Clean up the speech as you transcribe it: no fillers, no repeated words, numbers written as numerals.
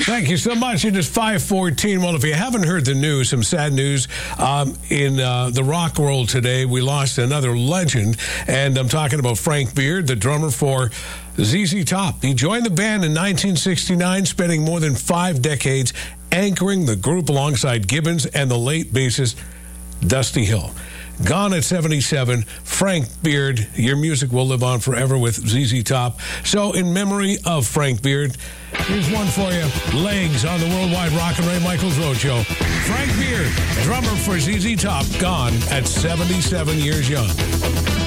Thank you so much. It is 5:14. Well, if you haven't heard the news, some sad news in the rock world today. We lost another legend, and I'm talking about Frank Beard, the drummer for ZZ Top. He joined the band in 1969, spending more than 5 decades anchoring the group alongside Gibbons and the late bassist Dusty Hill. Gone at 77, Frank Beard, your music will live on forever with ZZ Top. So in memory of Frank Beard, here's one for you. Legs on the Worldwide Rock and Ray Michaels Roadshow. Frank Beard, drummer for ZZ Top, gone at 77 years young.